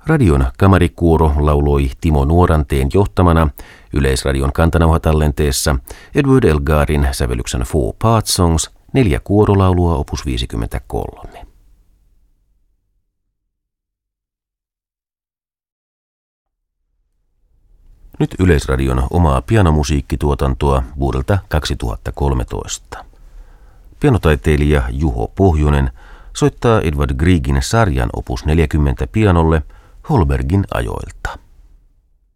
Radion kamarikuoro lauloi Timo Nuoranteen johtamana Yleisradion kantanauhatallenteessa Edward Elgarin sävellyksen Four Part Songs 4 kuorolaulua opus 53. Nyt Yleisradion omaa pianomusiikkituotantoa vuodelta 2013. Pianotaiteilija Juho Pohjonen soittaa Edvard Griegin sarjan opus 40 pianolle Holbergin ajoilta.